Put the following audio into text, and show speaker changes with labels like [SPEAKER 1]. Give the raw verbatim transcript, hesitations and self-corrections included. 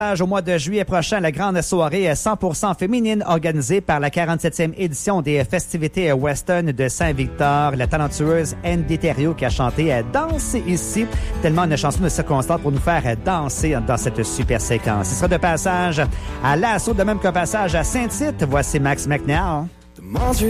[SPEAKER 1] Au mois de juillet prochain, la grande soirée cent pour cent féminine organisée par la quarante-septième édition des festivités western de Saint-Victor. La talentueuse Andy Thériault qui a chanté « Danse ici », tellement une chanson de circonstance pour nous faire danser dans cette super séquence. Il sera de passage à L'Assaut, de même qu'un passage à Saint-Tite. Voici Max McNeil.